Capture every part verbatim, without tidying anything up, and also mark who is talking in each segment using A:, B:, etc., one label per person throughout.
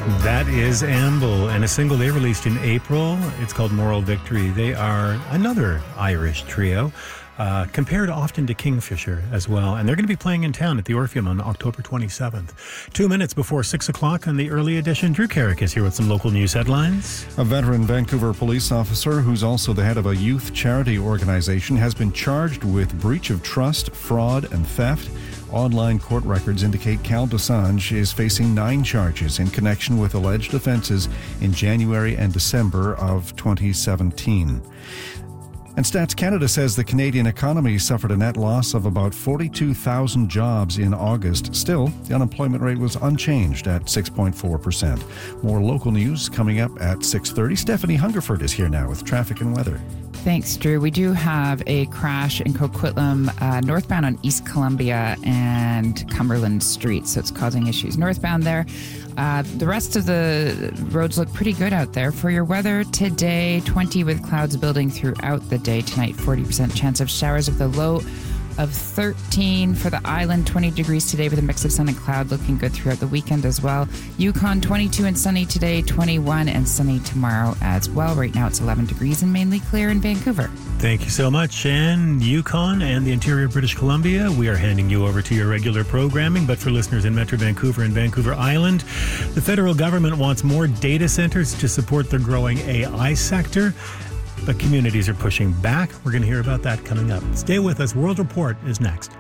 A: That is Amble, and a single they released in April. It's called Moral Victory. They are another Irish trio, uh, compared often to Kingfisher as well. And they're going to be playing in town at the Orpheum on October twenty-seventh. Two minutes before six o'clock on the early edition. Drew Carrick is here with some local news headlines.
B: A veteran Vancouver police officer who's also the head of a youth charity organization has been charged with breach of trust, fraud, and theft. Online court records indicate Cal Dosanjh is facing nine charges in connection with alleged offences in January and December of twenty seventeen. And Stats Canada says the Canadian economy suffered a net loss of about forty-two thousand jobs in August. Still, the unemployment rate was unchanged at six point four percent. More local news coming up at six thirty. Stephanie Hungerford is here now with traffic and weather.
C: Thanks, Drew. We do have a crash in Coquitlam, uh, northbound on East Columbia and Cumberland Street, so it's causing issues northbound there. Uh, the rest of the roads look pretty good out there. For your weather today, twenty with clouds building throughout the day. Tonight, forty percent chance of showers with a low of thirteen for the island, twenty degrees today with a mix of sun and cloud, looking good throughout the weekend as well. Yukon, twenty-two and sunny today, twenty-one and sunny tomorrow as well. Right now it's eleven degrees and mainly clear in Vancouver.
A: Thank you so much. And Yukon and the interior of British Columbia, we are handing you over to your regular programming. But for listeners in Metro Vancouver and Vancouver Island, the federal government wants more data centers to support the growing A I sector. But communities are pushing back. We're going to hear about that coming up. Stay with us. World Report is next.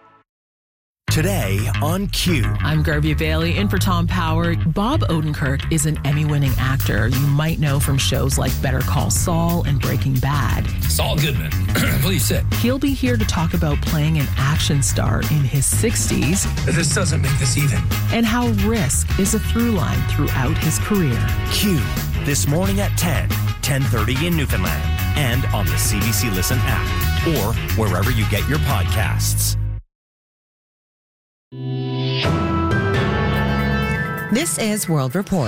D: Today on Q.
E: I'm Garvey Bailey, in for Tom Power. Bob Odenkirk is an Emmy-winning actor you might know from shows like Better Call Saul and Breaking Bad.
F: Saul Goodman, please sit.
E: He'll be here to talk about playing an action star in his sixties.
F: This doesn't make this even.
E: And how risk is a through line throughout his career.
D: Q, this morning at ten, ten thirty in Newfoundland, and on the C B C Listen app, or wherever you get your podcasts.
G: This is World Report.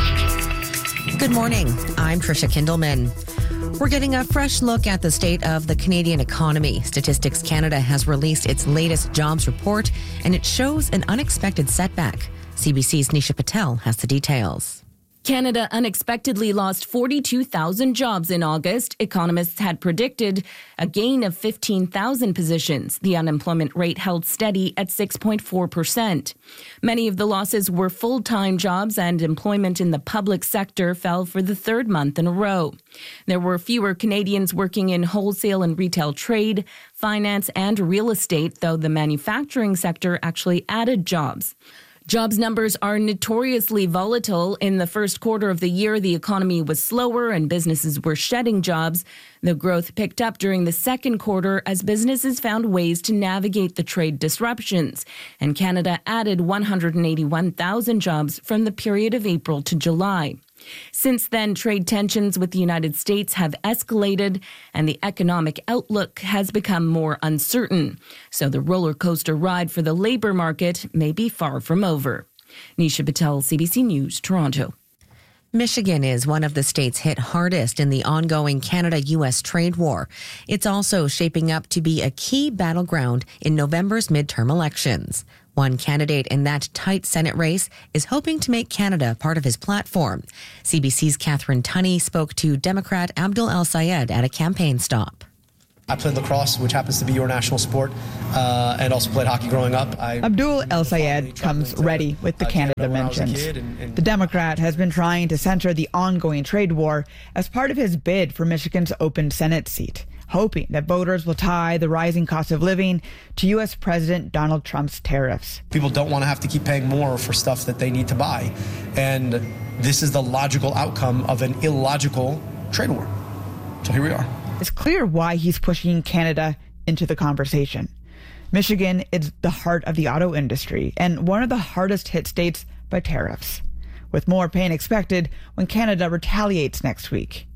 G: Good morning. I'm Trisha Kindleman. We're getting a fresh look at the state of the Canadian economy. Statistics Canada has released its latest jobs report, and it shows an unexpected setback. C B C's Nisha Patel has the details.
H: Canada unexpectedly lost forty-two thousand jobs in August. Economists had predicted a gain of fifteen thousand positions. The unemployment rate held steady at six point four percent. Many of the losses were full-time jobs, and employment in the public sector fell for the third month in a row. There were fewer Canadians working in wholesale and retail trade, finance, and real estate, though the manufacturing sector actually added jobs. Jobs numbers are notoriously volatile. In the first quarter of the year, the economy was slower and businesses were shedding jobs. The growth picked up during the second quarter as businesses found ways to navigate the trade disruptions. And Canada added one hundred eighty-one thousand jobs from the period of April to July. Since then, trade tensions with the United States have escalated and the economic outlook has become more uncertain. So the roller coaster ride for the labour market may be far from over. Nisha Patel, C B C News, Toronto.
G: Michigan is one of the states hit hardest in the ongoing Canada-U S trade war. It's also shaping up to be a key battleground in November's midterm elections. One candidate in that tight Senate race is hoping to make Canada part of his platform. C B C's Catherine Tunney spoke to Democrat Abdul El-Sayed at a campaign stop.
I: I played lacrosse, which happens to be your national sport, uh, and also played hockey growing up. I
J: Abdul El-Sayed comes ready with the uh, Canada, Canada mentions. And, and the Democrat has been trying to center the ongoing trade war as part of his bid for Michigan's open Senate seat, hoping that voters will tie the rising cost of living to U S President Donald Trump's tariffs.
I: People don't want to have to keep paying more for stuff that they need to buy, and this is the logical outcome of an illogical trade war. So here we are.
J: It's clear why he's pushing Canada into the conversation. Michigan is the heart of the auto industry and one of the hardest hit states by tariffs, with more pain expected when Canada retaliates next week.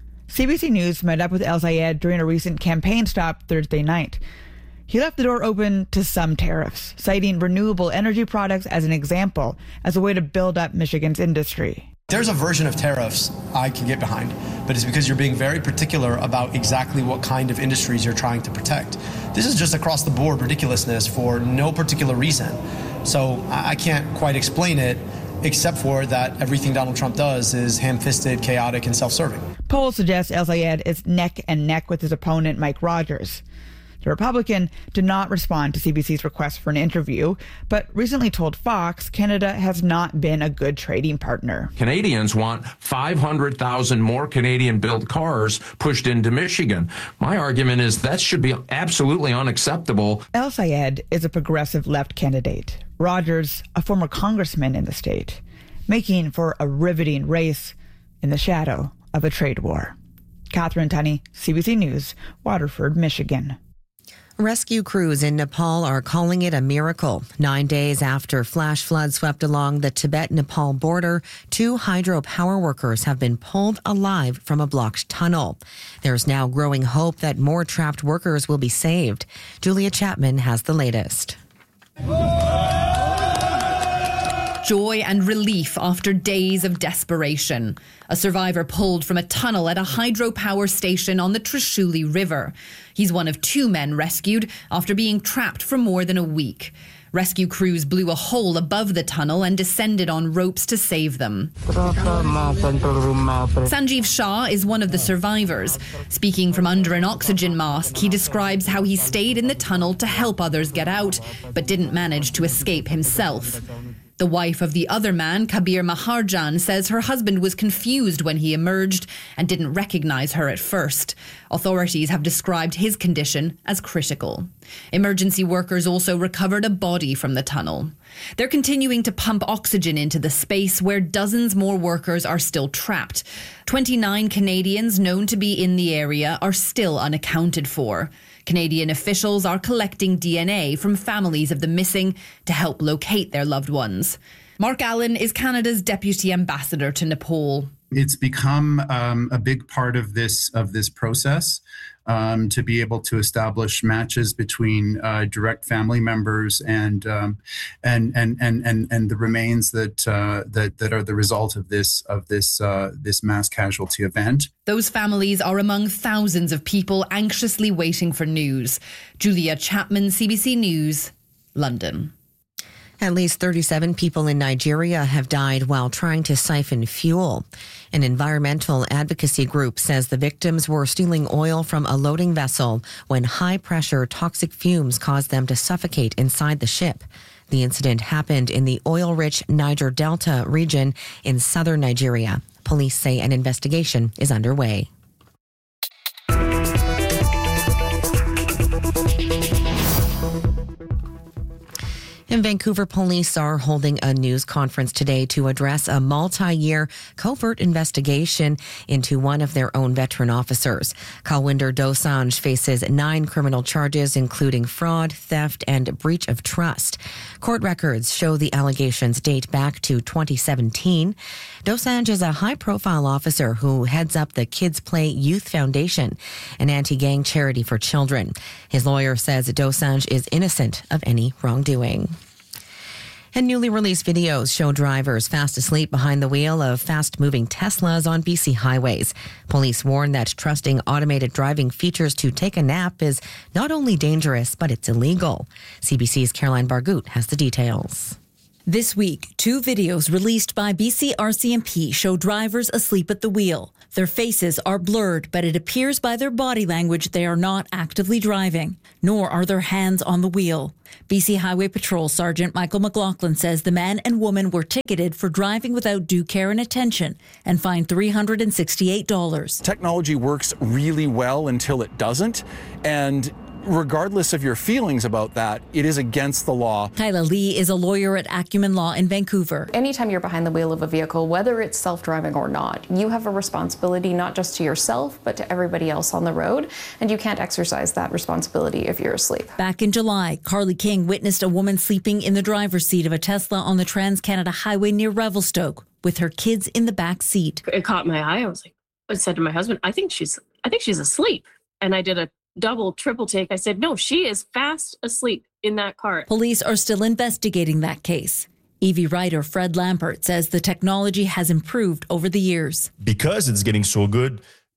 J: C B C News met up with El-Sayed during a recent campaign stop Thursday night. He left the door open to some tariffs, citing renewable energy products as an example, as a way to build up Michigan's industry.
I: There's a version of tariffs I can get behind, but it's because you're being very particular about exactly what kind of industries you're trying to protect. This is just across the board ridiculousness for no particular reason. So I can't quite explain it. except for that everything Donald Trump does is ham-fisted, chaotic, and self-serving.
J: Polls suggest El-Sayed is neck and neck with his opponent, Mike Rogers. The Republican did not respond to C B C's request for an interview, but recently told Fox Canada has not been a good trading partner.
K: Canadians want five hundred thousand more Canadian-built cars pushed into Michigan. My argument is that should be absolutely unacceptable.
J: El-Sayed is a progressive left candidate. Rogers, a former congressman in the state, making for a riveting race in the shadow of a trade war. Catherine Tunney, C B C News, Waterford, Michigan.
G: Rescue crews in Nepal are calling it a miracle. Nine days after flash floods swept along the Tibet-Nepal border, two hydropower workers have been pulled alive from a blocked tunnel. There's now growing hope that more trapped workers will be saved. Julia Chapman has the latest.
L: Joy and relief after days of desperation. A survivor pulled from a tunnel at a hydropower station on the Trishuli River. He's one of two men rescued after being trapped for more than a week. Rescue crews blew a hole above the tunnel and descended on ropes to save them. Sanjeev Shah is one of the survivors. Speaking from under an oxygen mask, he describes how he stayed in the tunnel to help others get out, but didn't manage to escape himself. The wife of the other man, Kabir Maharjan, says her husband was confused when he emerged and didn't recognize her at first. Authorities have described his condition as critical. Emergency workers also recovered a body from the tunnel. They're continuing to pump oxygen into the space where dozens more workers are still trapped. twenty-nine Canadians known to be in the area are still unaccounted for. Canadian officials are collecting D N A from families of the missing to help locate their loved ones. Mark Allen is Canada's deputy ambassador to Nepal.
M: It's become um, a big part of this of this process um, to be able to establish matches between uh, direct family members and um, and, and and and and the remains that uh, that that are the result of this of this uh, this mass casualty event.
L: Those families are among thousands of people anxiously waiting for news. Julia Chapman, C B C News, London.
G: At least thirty-seven people in Nigeria have died while trying to siphon fuel. An environmental advocacy group says the victims were stealing oil from a loading vessel when high-pressure toxic fumes caused them to suffocate inside the ship. The incident happened in the oil-rich Niger Delta region in southern Nigeria. Police say an investigation is underway. In Vancouver, police are holding a news conference today to address a multi-year covert investigation into one of their own veteran officers. Kalwinder Dosanjh faces nine criminal charges, including fraud, theft, and breach of trust. Court records show the allegations date back to twenty seventeen. Dosanjh is a high-profile officer who heads up the Kids Play Youth Foundation, an anti-gang charity for children. His lawyer says Dosanjh is innocent of any wrongdoing. And newly released videos show drivers fast asleep behind the wheel of fast-moving Teslas on B C highways. Police warn that trusting automated driving features to take a nap is not only dangerous, but it's illegal. C B C's Caroline Bargout has the details.
N: This week, two videos released by B C R C M P show drivers asleep at the wheel. Their faces are blurred, but it appears by their body language they are not actively driving, nor are their hands on the wheel. B C Highway Patrol Sergeant Michael McLaughlin says the man and woman were ticketed for driving without due care and attention and fined three hundred sixty-eight dollars.
O: Technology works really well until it doesn't, and regardless of your feelings about that, it is against the law.
N: Kyla Lee is a lawyer at Acumen Law in Vancouver.
P: Anytime you're behind the wheel of a vehicle, whether it's self-driving or not, you have a responsibility not just to yourself, but to everybody else on the road, and you can't exercise that responsibility if you're asleep.
N: Back in July, Carly King witnessed a woman sleeping in the driver's seat of a Tesla on the Trans-Canada Highway near Revelstoke with her kids in the back seat.
Q: It caught my eye. I was like, I said to my husband, I think she's, I think she's asleep. And I did a double, triple take. I said, no, she is fast asleep in that car.
N: Police are still investigating that case. E V writer Fred Lampert says the technology has improved over the years.
R: Because it's getting so good,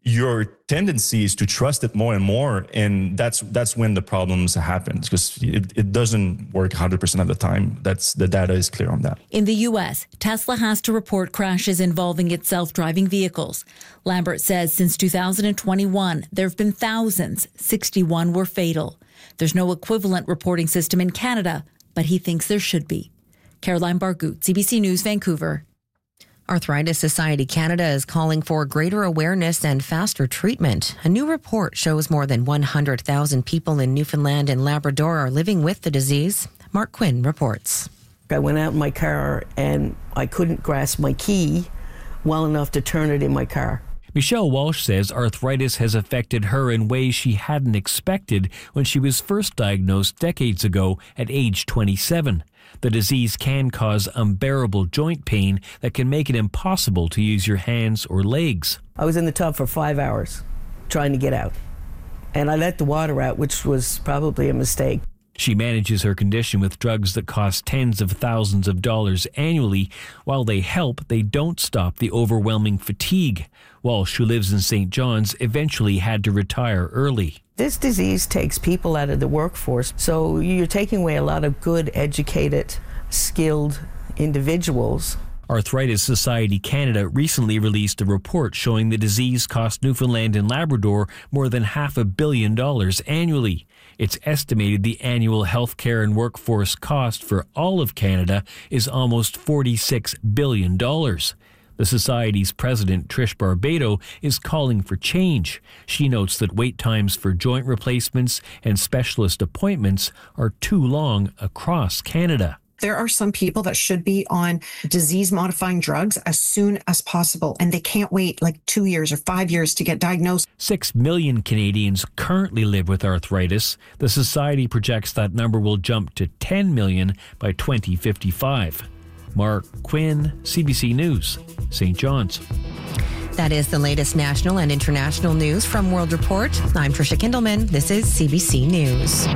R: your tendency is to trust it more and more. And that's that's when the problems happen, because it, it doesn't work one hundred percent of the time. That's the data is clear on that.
N: In the U S, Tesla has to report crashes involving its self-driving vehicles. Lambert says since two thousand twenty-one, there have been thousands. sixty-one were fatal. There's no equivalent reporting system in Canada, but he thinks there should be. Caroline Bargout, C B C News, Vancouver.
G: Arthritis Society Canada is calling for greater awareness and faster treatment. A new report shows more than one hundred thousand people in Newfoundland and Labrador are living with the disease. Mark Quinn reports.
S: I went out in my car and I couldn't grasp my key well enough to turn it in my car.
T: Michelle Walsh says arthritis has affected her in ways she hadn't expected when she was first diagnosed decades ago at age twenty-seven. The disease can cause unbearable joint pain that can make it impossible to use your hands or legs.
S: I was in the tub for five hours trying to get out, and I let the water out, which was probably a mistake.
T: She manages her condition with drugs that cost tens of thousands of dollars annually. While they help, they don't stop the overwhelming fatigue. Walsh, who lives in Saint John's, eventually had to retire early.
S: This disease takes people out of the workforce, so you're taking away a lot of good, educated, skilled individuals.
T: Arthritis Society Canada recently released a report showing the disease cost Newfoundland and Labrador more than half a billion dollars annually. It's estimated the annual healthcare and workforce cost for all of Canada is almost forty-six billion dollars. The Society's president, Trish Barbado, is calling for change. She notes that wait times for joint replacements and specialist appointments are too long across Canada.
U: There are some people that should be on disease-modifying drugs as soon as possible, and they can't wait like two years or five years to get diagnosed.
T: Six million Canadians currently live with arthritis. The Society projects that number will jump to ten million by twenty fifty-five. Mark Quinn, C B C News, Saint John's.
G: That is the latest national and international news from World Report. I'm Tricia Kindelman. This is C B C News.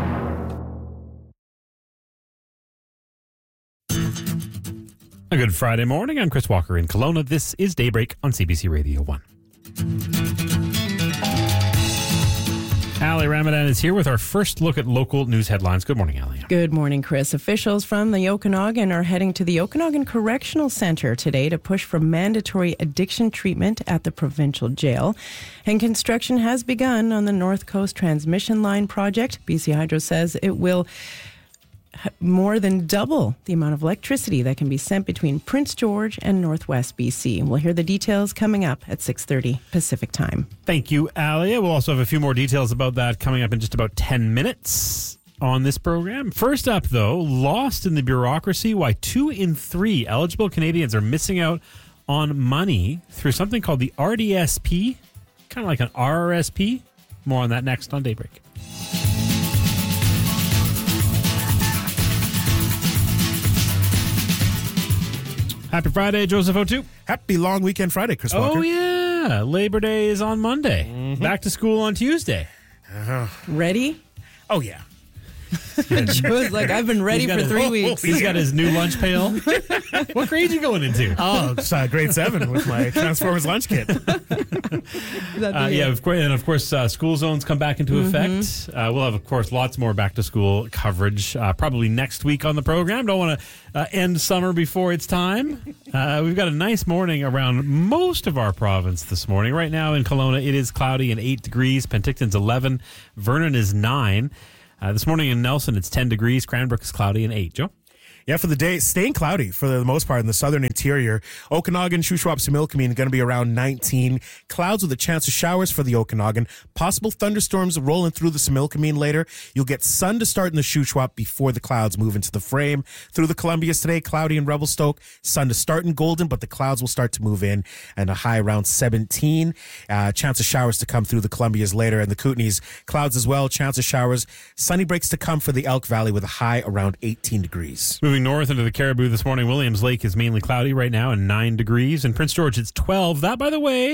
A: A good Friday morning. I'm Chris Walker in Kelowna. This is Daybreak on C B C Radio one. Ali Ramadan is here with our first look at local news headlines. Good morning, Ali.
V: Good morning, Chris. Officials from the Okanagan are heading to the Okanagan Correctional Centre today to push for mandatory addiction treatment at the provincial jail. And construction has begun on the North Coast Transmission Line project. B C Hydro says it will more than double the amount of electricity that can be sent between Prince George and Northwest B C. We'll hear the details coming up at six thirty Pacific time.
A: Thank you, Alia. We'll also have a few more details about that coming up in just about ten minutes on this program. First up, though, lost in the bureaucracy, why two in three eligible Canadians are missing out on money through something called the R D S P, kind of like an R R S P. More on that next on Daybreak. Happy Friday, Joseph O'Toole.
W: Happy long weekend Friday, Chris Walker.
A: Oh, yeah. Labor Day is on Monday. Mm-hmm. Back to school on Tuesday.
W: Uh-huh.
V: Ready?
W: Oh, yeah.
V: Joe's like, I've been ready for
A: his,
V: three weeks.
A: He's got his new lunch pail. What grade are you going into?
W: Oh, it's uh, grade seven with my Transformers lunch kit.
A: Uh, yeah, of course, and of course, uh, school zones come back into mm-hmm. effect. Uh, we'll have, of course, lots more back to school coverage uh, probably next week on the program. Don't want to uh, end summer before it's time. Uh, we've got a nice morning around most of our province this morning. Right now in Kelowna, it is cloudy and eight degrees. Penticton's eleven. Vernon is nine. Uh, this morning in Nelson, it's ten degrees. Cranbrook is cloudy and eight. Joe?
W: Yeah, for the day, staying cloudy for the most part in the southern interior. Okanagan, Shuswap, Similkameen going to be around nineteen. Clouds with a chance of showers for the Okanagan. Possible thunderstorms rolling through the Similkameen later. You'll get sun to start in the Shuswap before the clouds move into the frame. Through the Columbias today, cloudy in Revelstoke. Sun to start in Golden, but the clouds will start to move in and a high around seventeen. Uh, chance of showers to come through the Columbias later. And the Kootenays, clouds as well. Chance of showers. Sunny breaks to come for the Elk Valley with a high around eighteen degrees.
A: Moving north into the Caribou this morning, Williams Lake is mainly cloudy right now and nine degrees. In Prince George, it's twelve. That, by the way,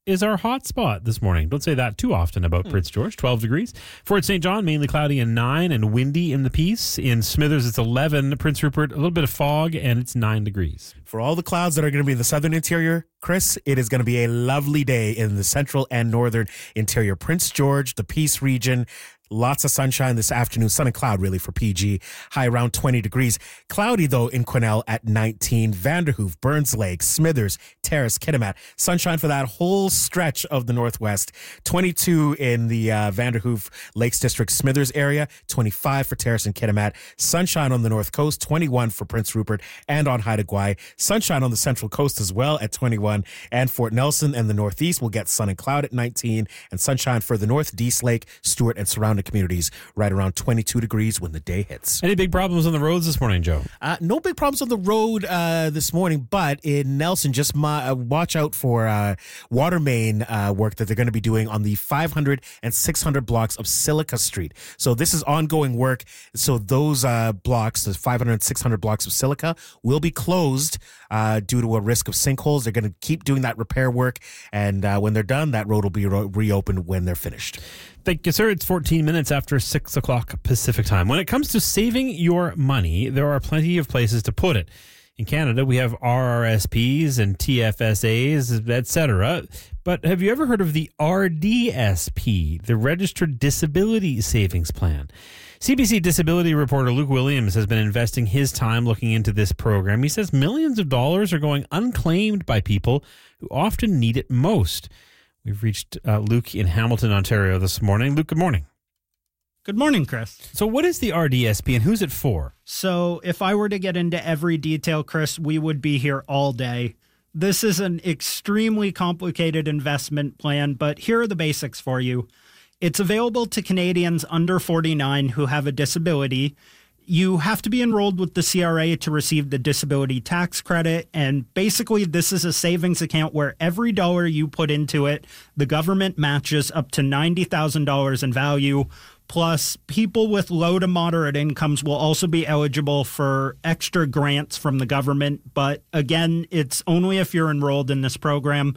A: is our hot spot this morning. Don't say that too often about mm. Prince George. twelve degrees. Fort Saint John, mainly cloudy and nine, and windy in the piece. In Smithers, it's eleven. Prince Rupert, a little bit of fog, and it's nine degrees.
W: For all the clouds that are going to be in the southern interior, Chris, it is going to be a lovely day in the central and northern interior. Prince George, the Peace region, lots of sunshine this afternoon. Sun and cloud, really, for P G. High around twenty degrees. Cloudy, though, in Quesnel at nineteen. Vanderhoof, Burns Lake, Smithers, Terrace, Kitimat. Sunshine for that whole stretch of the northwest. twenty-two in the uh, Vanderhoof Lakes District Smithers area. twenty-five for Terrace and Kitimat. Sunshine on the north coast. twenty-one for Prince Rupert and on Haida Gwaii. Sunshine on the central coast as well at twenty-one. And Fort Nelson and the northeast will get sun and cloud at nineteen. And sunshine for the north, Dease Lake, Stewart, and surrounding communities right around twenty-two degrees when the day hits.
A: Any big problems on the roads this morning, Joe?
W: Uh, no big problems on the road uh, this morning, but in Nelson, just my, uh, watch out for uh, water main uh, work that they're going to be doing on the five hundred and six hundred blocks of Silica Street. So this is ongoing work. So those uh, blocks, the five hundred and six hundred blocks of Silica, will be closed uh, due to a risk of sinkholes. They're going to keep doing that repair work, and uh, when they're done, that road will be re- reopened when they're finished.
A: Thank you, sir. It's fourteen minutes after six o'clock Pacific time. When it comes to saving your money, there are plenty of places to put it. In Canada, we have R R S Ps and T F S As, et cetera. But have you ever heard of the R D S P, the Registered Disability Savings Plan? C B C disability reporter Luke Williams has been investing his time looking into this program. He says millions of dollars are going unclaimed by people who often need it most. We've reached uh, Luke in Hamilton, Ontario this morning. Luke, good morning.
B: Good morning, Chris.
A: So what is the R D S P and who's it for?
B: So if I were to get into every detail, Chris, we would be here all day. This is an extremely complicated investment plan, but here are the basics for you. It's available to Canadians under forty-nine who have a disability. You have to be enrolled with the C R A to receive the disability tax credit. And basically, this is a savings account where every dollar you put into it, the government matches up to ninety thousand dollars in value. Plus, people with low to moderate incomes will also be eligible for extra grants from the government. But again, it's only if you're enrolled in this program.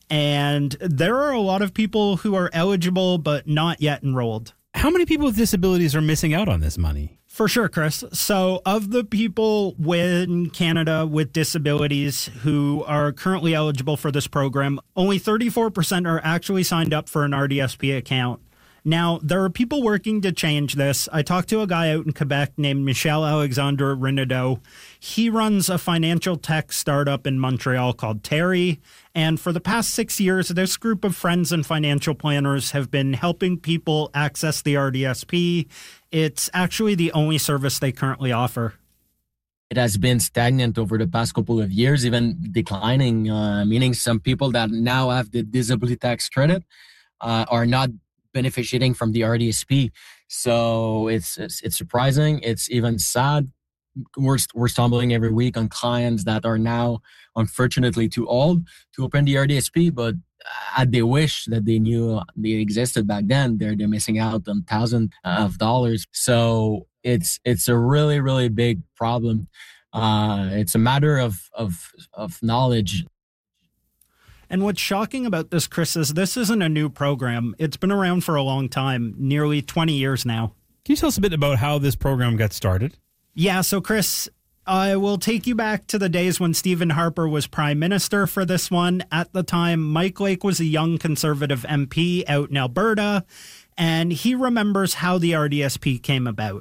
B: And there are a lot of people who are eligible but not yet enrolled.
A: How many people with disabilities are missing out on this money?
B: For sure, Chris. So of the people in Canada with disabilities who are currently eligible for this program, only thirty-four percent are actually signed up for an R D S P account. Now, there are people working to change this. I talked to a guy out in Quebec named Michel Alexandre Renaudot. He runs a financial tech startup in Montreal called Terry. And for the past six years, this group of friends and financial planners have been helping people access the R D S P. It's actually the only service they currently offer.
C: It has been stagnant over the past couple of years, even declining, uh, meaning some people that now have the disability tax credit uh, are not benefiting from the R D S P. So it's, it's it's surprising. It's even sad. We're, we're stumbling every week on clients that are now, unfortunately, too old to open the R D S P, but had they wish that they knew they existed back then, they're, they're missing out on thousands of dollars. So it's it's a really, really big problem. Uh, it's a matter of, of, of knowledge.
B: And what's shocking about this, Chris, is this isn't a new program. It's been around for a long time, nearly twenty years now.
A: Can you tell us a bit about how this program got started?
B: Yeah, so Chris, I will take you back to the days when Stephen Harper was prime minister for this one. At the time, Mike Lake was a young Conservative M P out in Alberta, and he remembers how the R D S P came about.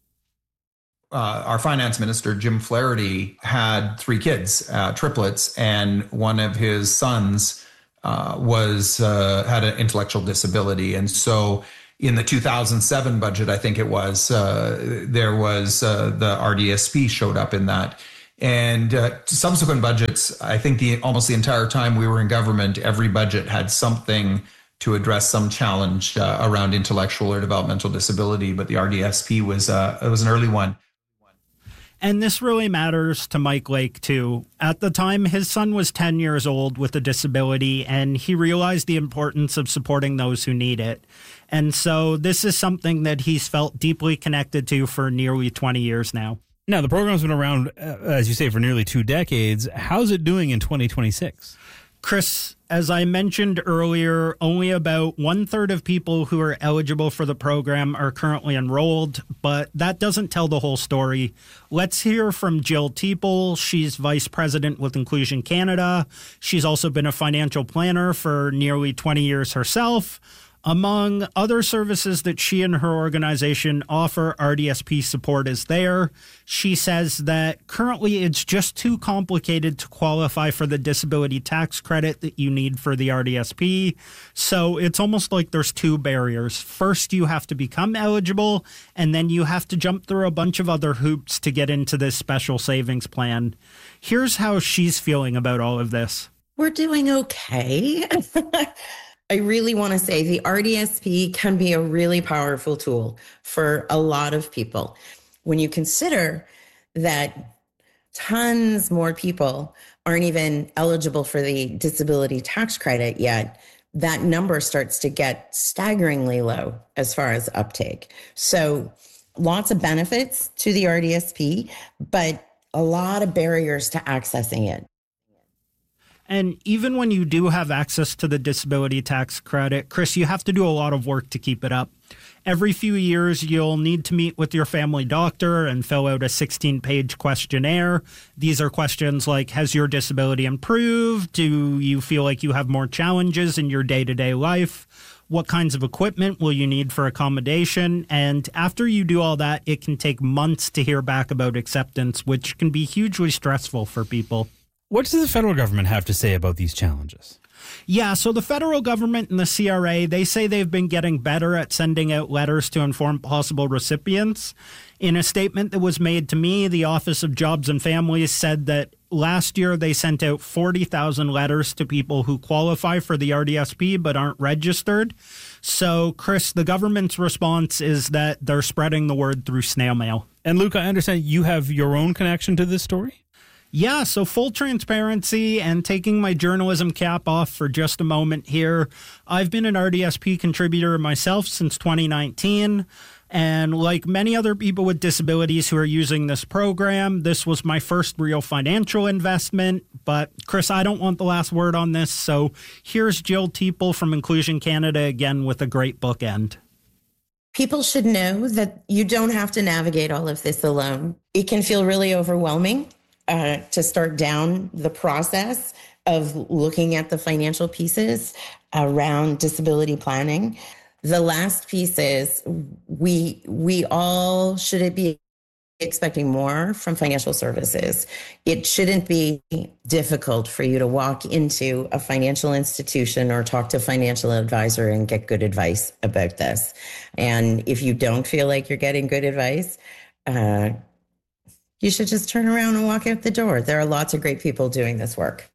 F: Uh, our finance minister, Jim Flaherty, had three kids, uh, triplets, and one of his sons uh, was uh, had an intellectual disability. And so in the two thousand seven budget, I think it was, uh, there was uh, the R D S P showed up in that. And uh, subsequent budgets, I think the almost the entire time we were in government, every budget had something to address some challenge uh, around intellectual or developmental disability. But the R D S P was uh, it was an early one.
B: And this really matters to Mike Lake, too. At the time, his son was ten years old with a disability, and he realized the importance of supporting those who need it. And so this is something that he's felt deeply connected to for nearly twenty years now.
A: Now, the program's been around, uh, as you say, for nearly two decades. How's it doing in twenty twenty-six?
B: Chris, as I mentioned earlier, only about one third of people who are eligible for the program are currently enrolled, but that doesn't tell the whole story. Let's hear from Jill Teeple. She's vice president with Inclusion Canada. She's also been a financial planner for nearly twenty years herself. Among other services that she and her organization offer, R D S P support is there. She says that currently it's just too complicated to qualify for the disability tax credit that you need for the R D S P. So it's almost like there's two barriers. First, you have to become eligible, and then you have to jump through a bunch of other hoops to get into this special savings plan. Here's how she's feeling about all of this.
D: We're doing okay. I really want to say the R D S P can be a really powerful tool for a lot of people. When you consider that tons more people aren't even eligible for the disability tax credit yet, that number starts to get staggeringly low as far as uptake. So lots of benefits to the R D S P, but a lot of barriers to accessing it.
B: And even when you do have access to the disability tax credit, Chris, you have to do a lot of work to keep it up. Every few years, you'll need to meet with your family doctor and fill out a sixteen-page questionnaire. These are questions like, has your disability improved? Do you feel like you have more challenges in your day-to-day life? What kinds of equipment will you need for accommodation? And after you do all that, it can take months to hear back about acceptance, which can be hugely stressful for people.
E: What does the federal government have to say about these challenges?
B: Yeah, so the federal government and the C R A, they say they've been getting better at sending out letters to inform possible recipients. In a statement that was made to me, the Office of Jobs and Families said that last year they sent out forty thousand letters to people who qualify for the R D S P but aren't registered. So, Chris, the government's response is that they're spreading the word through snail mail.
E: And Luke, I understand you have your own connection to this story?
B: Yeah, so full transparency and taking my journalism cap off for just a moment here. I've been an R D S P contributor myself since twenty nineteen. And like many other people with disabilities who are using this program, this was my first real financial investment. But Chris, I don't want the last word on this. So here's Jill Teeple from Inclusion Canada again with a great bookend.
D: People should know that you don't have to navigate all of this alone. It can feel really overwhelming. Uh, to start down the process of looking at the financial pieces around disability planning. The last piece is we we all should be expecting more from financial services. It shouldn't be difficult for you to walk into a financial institution or talk to a financial advisor and get good advice about this. And if you don't feel like you're getting good advice, uh, you should just turn around and walk out the door. There are lots of great people doing this work.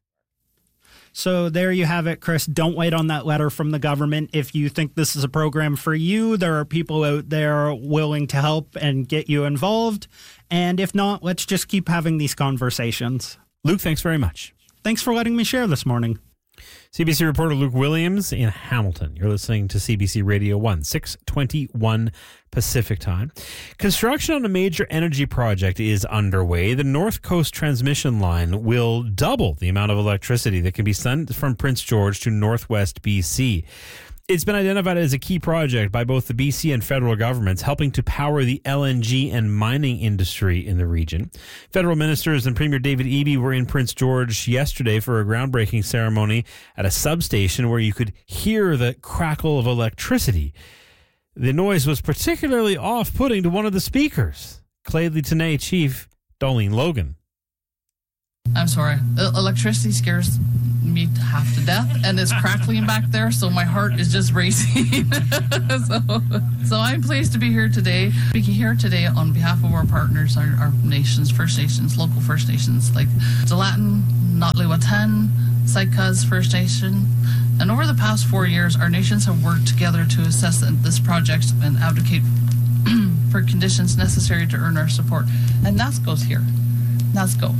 B: So there you have it, Chris. Don't wait on that letter from the government. If you think this is a program for you, there are people out there willing to help and get you involved. And if not, let's just keep having these conversations.
E: Luke, thanks very much.
B: Thanks for letting me share this morning.
E: C B C reporter Luke Williams in Hamilton. You're listening to C B C Radio one, six twenty-one Pacific Time. Construction on a major energy project is underway. The North Coast Transmission Line will double the amount of electricity that can be sent from Prince George to Northwest B C. It's been identified as a key project by both the B C and federal governments, helping to power the L N G and mining industry in the region. Federal ministers and Premier David Eby were in Prince George yesterday for a groundbreaking ceremony at a substation where you could hear the crackle of electricity. The noise was particularly off-putting to one of the speakers, Cladely Tenay Chief Darlene Logan.
H: I'm sorry. Electricity scares me half to death, and it's crackling back there, so my heart is just racing. so, so I'm pleased to be here today. Speaking here today on behalf of our partners, our, our nations, First Nations, local First Nations like Zalatin, Notli-Watan, Sitkaz First Nation. And over the past four years, our nations have worked together to assess this project and advocate for conditions necessary to earn our support. And NASCO's here. NASCO.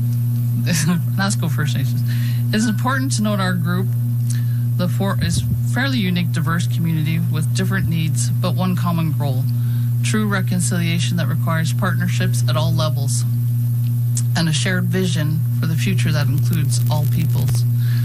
H: NASCO First Nations. It's important to note our group, the four, is fairly unique, diverse community with different needs, but one common goal: true reconciliation that requires partnerships at all levels, and a shared vision for the future that includes all peoples.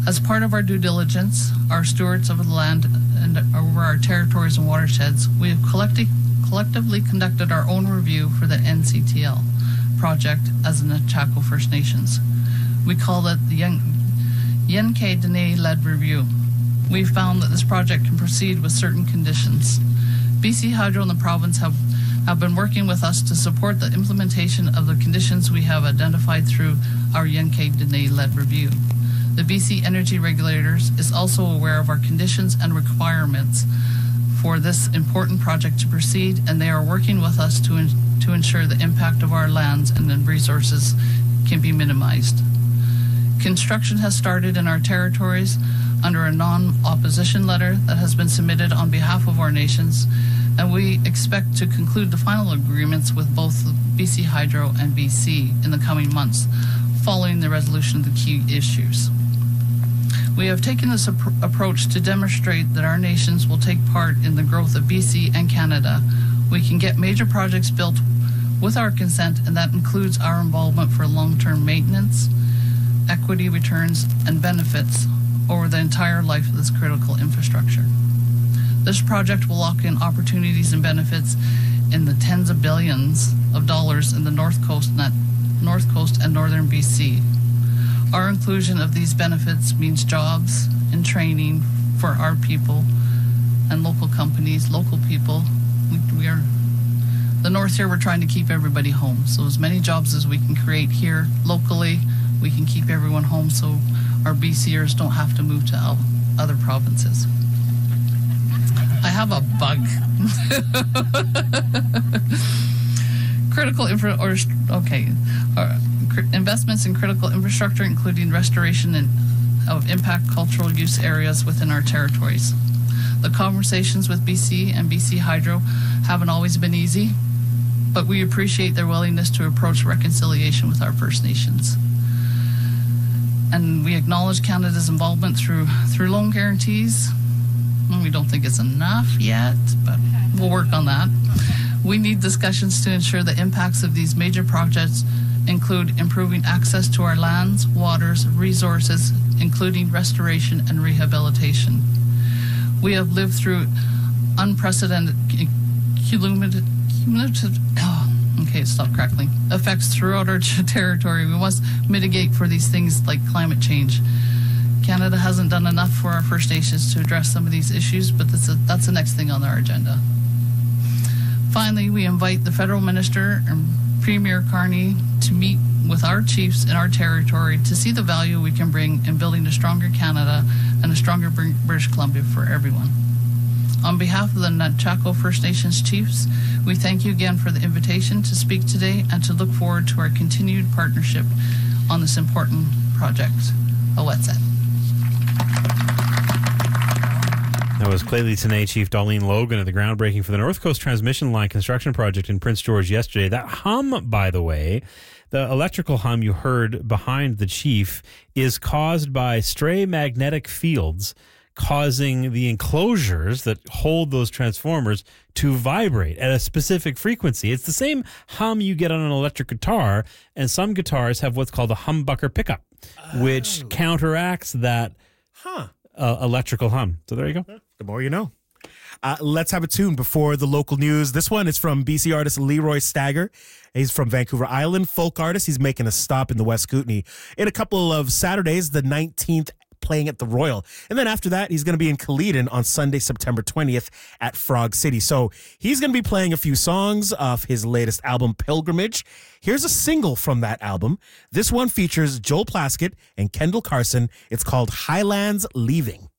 H: As part of our due diligence, our stewards of the land and over our territories and watersheds, we have collectively collectively conducted our own review for the N C T L project as the Nechako First Nations. We call it the Yenke Dene-led review. We found that this project can proceed with certain conditions. B C Hydro and the province have, have been working with us to support the implementation of the conditions we have identified through our Yenke Dene-led review. The B C Energy Regulators is also aware of our conditions and requirements for this important project to proceed, and they are working with us to, in, to ensure the impact of our lands and the resources can be minimized. Construction has started in our territories under a non-opposition letter that has been submitted on behalf of our nations, and we expect to conclude the final agreements with both B C Hydro and B C in the coming months, following the resolution of the key issues. We have taken this ap- approach to demonstrate that our nations will take part in the growth of B C and Canada. We can get major projects built with our consent, and that includes our involvement for long-term maintenance, equity returns, and benefits over the entire life of this critical infrastructure. This project will lock in opportunities and benefits in the tens of billions of dollars in the North Coast, not North Coast and Northern B C. Our inclusion of these benefits means jobs and training for our people and local companies, local people. We, we are, the North here, we're trying to keep everybody home. So as many jobs as we can create here locally, we can keep everyone home so our BCers don't have to move to other provinces. I have a bug. Critical infra, or, okay. Uh, investments in critical infrastructure, including restoration and, of impact cultural use areas within our territories. The conversations with B C and B C Hydro haven't always been easy, but we appreciate their willingness to approach reconciliation with our First Nations. And we acknowledge Canada's involvement through through loan guarantees. Well, we don't think it's enough yet, but we'll work on that. We need discussions to ensure the impacts of these major projects include improving access to our lands, waters, resources, including restoration and rehabilitation. We have lived through unprecedented cumulative, cumulative oh, okay, stop crackling, effects throughout our territory. We must mitigate for these things like climate change. Canada hasn't done enough for our First Nations to address some of these issues, but that's, a, that's the next thing on our agenda. Finally, we invite the Federal Minister and Premier Carney to meet with our chiefs in our territory to see the value we can bring in building a stronger Canada and a stronger British Columbia for everyone. On behalf of the Nechako First Nations chiefs, we thank you again for the invitation to speak today and to look forward to our continued partnership on this important project. Awetset.
E: That was Claylee Tene Chief Darlene Logan at the groundbreaking for the North Coast Transmission Line construction project in Prince George yesterday. That hum, by the way, the electrical hum you heard behind the chief is caused by stray magnetic fields causing the enclosures that hold those transformers to vibrate at a specific frequency. It's the same hum you get on an electric guitar, and some guitars have what's called a humbucker pickup, oh. which counteracts that
W: huh.
E: uh, electrical hum. So there you go.
W: The more you know. Uh, let's have a tune before the local news. This one is from B C artist Leroy Stagger. He's from Vancouver Island, folk artist. He's making a stop in the West Kootenay in a couple of Saturdays, the nineteenth, playing at the Royal. And then after that, he's going to be in Caledon on Sunday, September twentieth at Frog City. So he's going to be playing a few songs of his latest album, Pilgrimage. Here's a single from that album. This one features Joel Plaskett and Kendall Carson. It's called Highlands Leaving.